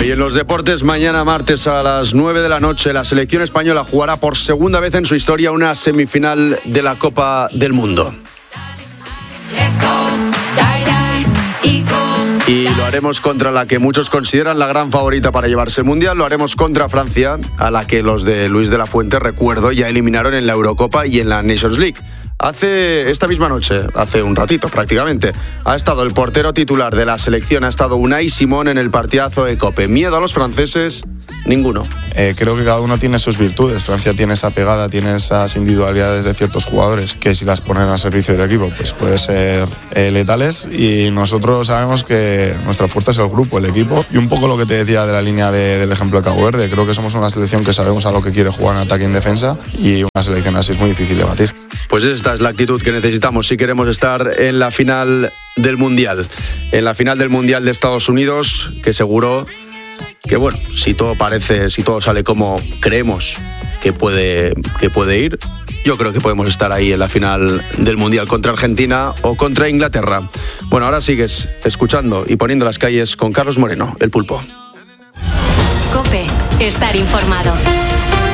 Y en los deportes, mañana martes a las 9 de la noche, la selección española jugará por segunda vez en su historia una semifinal de la Copa del Mundo. Y lo haremos contra la que muchos consideran la gran favorita para llevarse el Mundial. Lo haremos contra Francia, a la que los de Luis de la Fuente, recuerdo, ya eliminaron en la Eurocopa y en la Nations League. Esta misma noche, hace un ratito prácticamente, ha estado el portero titular de la selección, ha estado Unai Simón en el partidazo de COPE. ¿Miedo a los franceses? Ninguno. Creo que cada uno tiene sus virtudes. Francia tiene esa pegada, tiene esas individualidades de ciertos jugadores que si las ponen al servicio del equipo pues puede ser letales, y nosotros sabemos que nuestra fuerza es el grupo, el equipo, y un poco lo que te decía de la línea del ejemplo de Cabo Verde. Creo que somos una selección que sabemos a lo que quiere jugar en ataque y en defensa, y una selección así es muy difícil de batir. Pues esta es la actitud que necesitamos si queremos estar en la final del Mundial. En la final del Mundial de Estados Unidos, que seguro que, bueno, si todo sale como creemos que puede ir, yo creo que podemos estar ahí en la final del Mundial contra Argentina o contra Inglaterra. Bueno, ahora sigues escuchando y poniendo las calles con Carlos Moreno, el Pulpo. COPE, estar informado.